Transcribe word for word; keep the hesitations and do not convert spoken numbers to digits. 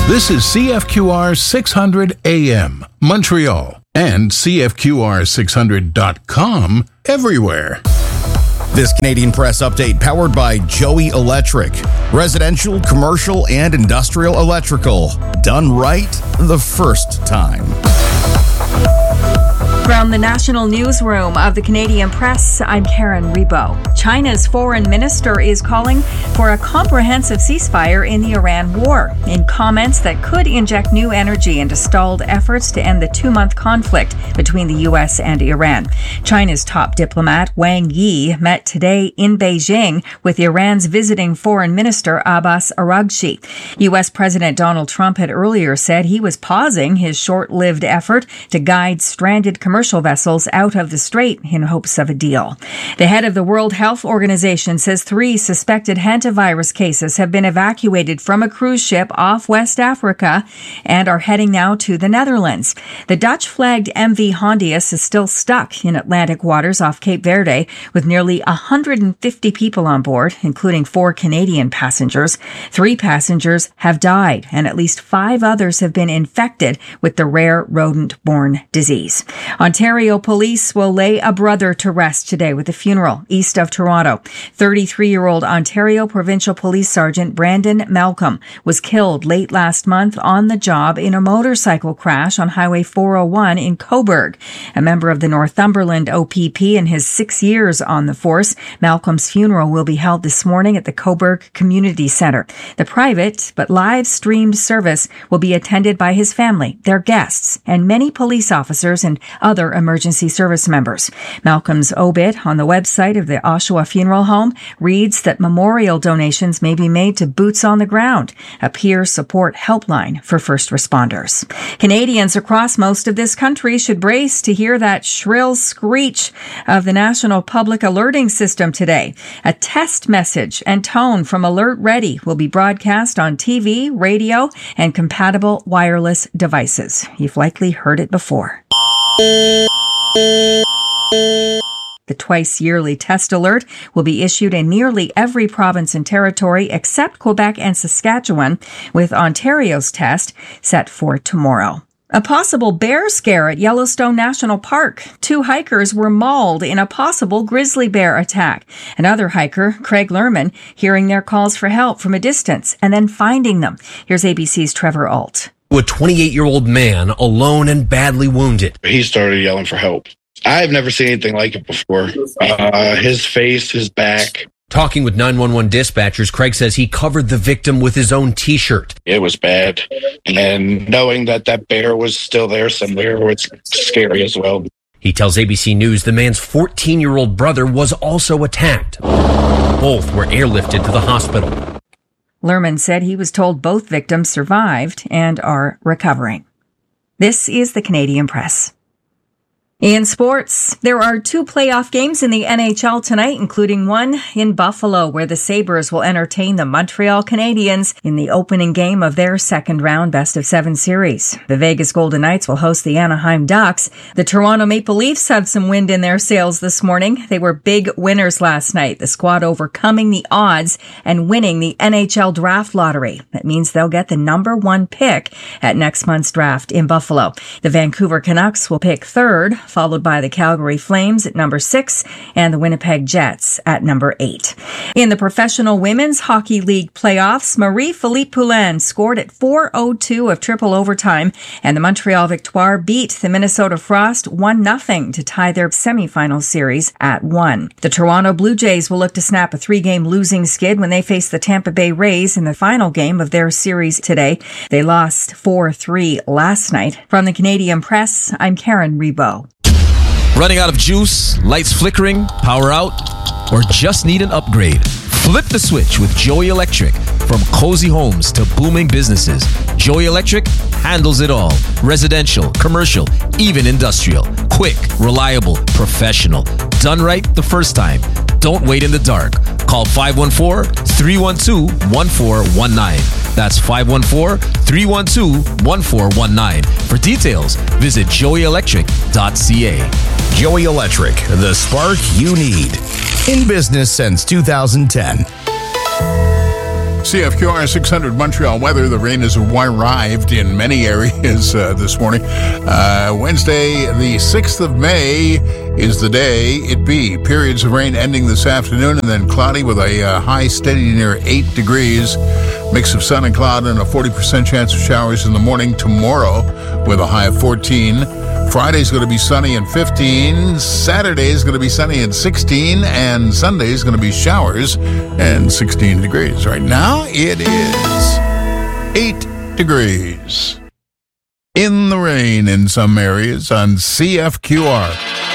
This is C F Q R six hundred A M, Montreal, and C F Q R six hundred dot com everywhere. This Canadian Press update powered by Joey Electric. Residential, commercial, and industrial electrical. Done right the first time. From the National Newsroom of the Canadian Press, I'm Karen Rebo. China's foreign minister is calling for a comprehensive ceasefire in the Iran war, in comments that could inject new energy into stalled efforts to end the two-month conflict between the U S and Iran. China's top diplomat, Wang Yi, met today in Beijing with Iran's visiting foreign minister, Abbas Araghchi. U S President Donald Trump had earlier said he was pausing his short-lived effort to guide stranded commercial Commercial vessels out of the strait in hopes of a deal. The head of the World Health Organization says three suspected hantavirus cases have been evacuated from a cruise ship off West Africa and are heading now to the Netherlands. The Dutch-flagged M V Hondius is still stuck in Atlantic waters off Cape Verde with nearly one hundred fifty people on board, including four Canadian passengers. Three passengers have died, and at least five others have been infected with the rare rodent-borne disease. Ontario police will lay a brother to rest today with a funeral east of Toronto. thirty-three-year-old Ontario Provincial Police Sergeant Brandon Malcolm was killed late last month on the job in a motorcycle crash on Highway four oh one in Cobourg. A member of the Northumberland O P P in his six years on the force, Malcolm's funeral will be held this morning at the Cobourg Community Centre. The private but live-streamed service will be attended by his family, their guests, and many police officers and other emergency service members. Malcolm's obit on the website of the Oshawa Funeral Home reads that memorial donations may be made to Boots on the Ground, a peer support helpline for first responders. Canadians across most of this country should brace to hear that shrill screech of the National Public Alerting System today. A test message and tone from Alert Ready will be broadcast on T V, radio, and compatible wireless devices. You've likely heard it before. The twice-yearly test alert will be issued in nearly every province and territory except Quebec and Saskatchewan, with Ontario's test set for tomorrow. A possible bear scare at Yellowstone National Park. Two hikers were mauled in a possible grizzly bear attack. Another hiker, Craig Lerman, hearing their calls for help from a distance and then finding them. Here's A B C's Trevor Ault. A twenty-eight-year-old man alone and badly wounded. He started yelling for help. I've never seen anything like it before. Uh, his face, his back. Talking with nine one one dispatchers, Craig says he covered the victim with his own T-shirt. It was bad. And knowing that that bear was still there somewhere, it's scary as well. He tells A B C News the man's fourteen-year-old brother was also attacked. Both were airlifted to the hospital. Lerman said he was told both victims survived and are recovering. This is the Canadian Press. In sports, there are two playoff games in the N H L tonight, including one in Buffalo, where the Sabres will entertain the Montreal Canadiens in the opening game of their second-round best-of-seven series. The Vegas Golden Knights will host the Anaheim Ducks. The Toronto Maple Leafs have some wind in their sails this morning. They were big winners last night, the squad overcoming the odds and winning the N H L draft lottery. That means they'll get the number one pick at next month's draft in Buffalo. The Vancouver Canucks will pick third, followed by the Calgary Flames at number six and the Winnipeg Jets at number eight. In the Professional Women's Hockey League playoffs, Marie-Philippe Poulin scored at four oh two of triple overtime, and the Montreal Victoire beat the Minnesota Frost one nothing to tie their semifinal series at one. The Toronto Blue Jays will look to snap a three-game losing skid when they face the Tampa Bay Rays in the final game of their series today. They lost four three last night. From the Canadian Press, I'm Karen Rebo. Running out of juice, lights flickering, power out, or just need an upgrade? Flip the switch with Joey Electric. From cozy homes to booming businesses, Joey Electric handles it all. Residential, commercial, even industrial. Quick, reliable, professional. Done right the first time. Don't wait in the dark. Call five one four, three one two, one four one nine. That's five one four, three one two, one four one nine. For details, visit joey electric dot c a. Joey Electric, the spark you need. In business since two thousand ten. C F Q R six hundred Montreal weather. The rain has arrived in many areas uh, this morning. Uh, Wednesday, the sixth of May, is the day it be. Periods of rain ending this afternoon and then cloudy with a uh, high steady near eight degrees. Mix of sun and cloud and a forty percent chance of showers in the morning tomorrow with a high of fourteen. Friday's going to be sunny and fifteen. Saturday is going to be sunny and sixteen. And Sunday is going to be showers and sixteen degrees. Right now, it is eight degrees. In the rain in some areas on C F Q R.